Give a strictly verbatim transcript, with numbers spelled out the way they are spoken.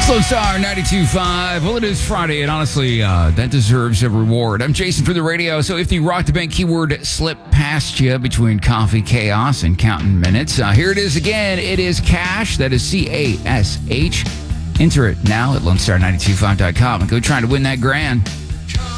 Slow Star ninety-two point five. Well, it is Friday, and honestly, uh, that deserves a reward. I'm Jason for the radio. So if the Rock the Bank keyword slipped past you between coffee chaos and counting minutes, uh, here it is again. It is cash. That is C A S H. Enter it now at lone star nine two five dot com and go trying to win that grand.